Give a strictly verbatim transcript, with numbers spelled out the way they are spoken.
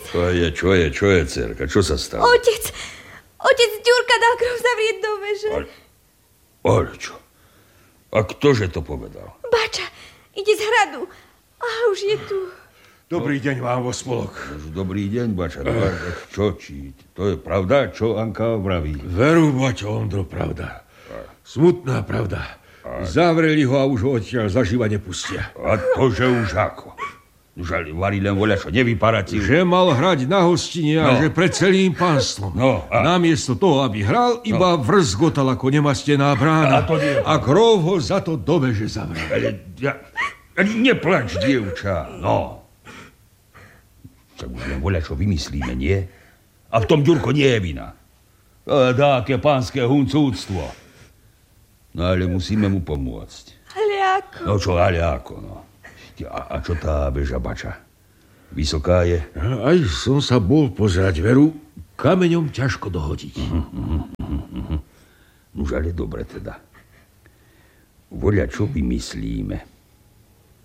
Čo je, čo je, čo je, dcerka? Čo sa stalo? Otec, otec Ďurka dal krv zavrieť do veže. Ale, ale čo? A ktože to povedal? Bača, ide z hradu. A už je tu. Dobrý deň vám, Vospolok. Dobrý deň, Bača. Čo, či to je pravda, čo Anka vraví? Veru, Bačo, Ondro, pravda. Smutná pravda. Zavreli ho a už ho odtiaľ zaživa nepustia. A to, že už ako? Žali, varí len voľa, čo nevyparatil. Že mal hrať na hostine a no. že pred celým pánstvom. No, a... Namiesto toho, aby hral, iba no. vrzgotal ako nemastená brána. A, to nie... a krov ho za to do veže zavrel. Ale ja... Neplač, dievča, no. Tak už len voľa, čo vymyslíme, nie? A v tom Ďurko nie je vina. Dáke pánske huncúctvo. No ale musíme mu pomôcť. Ale ako? No čo, ale ako, no. A, a čo tá veža, Bača? Vysoká je? Aj som sa bol pozerať, veru, kameňom ťažko dohodiť. Uh-huh, uh-huh, uh-huh. Už ale dobre teda. Voľa, čo vymyslíme?